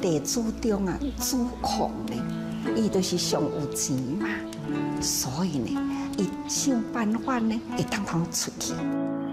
地主中啊，主控呢，伊就是上有钱嘛，所以呢，伊想办法呢，会当通出去。